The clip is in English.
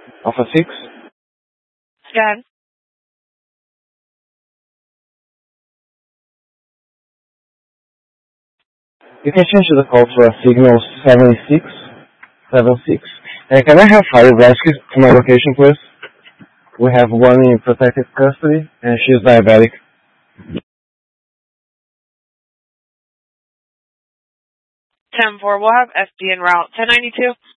Alpha 6. Good. You can change the call to a signal 7676. And can I have fire rescue to my location, please? We have one in protective custody, and she's diabetic. 10-4, we'll have FD en route. 1092.